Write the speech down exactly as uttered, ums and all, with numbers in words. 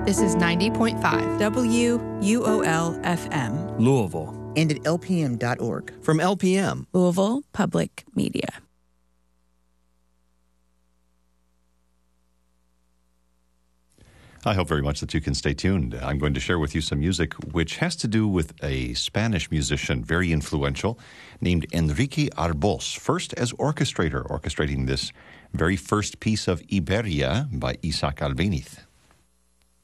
This is ninety point five W U O L F M. Louisville. And at L P M dot org. From L P M. Louisville Public Media. I hope very much that you can stay tuned. I'm going to share with you some music which has to do with a Spanish musician, very influential, named Enrique Arbós, first as orchestrator, orchestrating this very first piece of Iberia by Isaac Albéniz.